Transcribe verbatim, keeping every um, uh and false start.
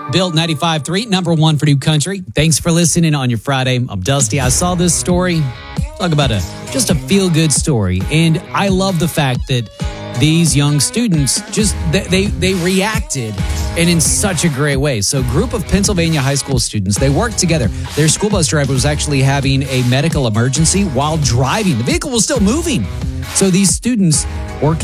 Built ninety-five point three, number one for New Country. Thanks for listening on your Friday. I'm Dusty. I saw this story. Talk about a just a feel-good story. And I love the fact that these young students just, they, they reacted and in such a great way. So a group of Pennsylvania high school students, they worked together. Their school bus driver was actually having a medical emergency while driving. The vehicle was still moving. So these students working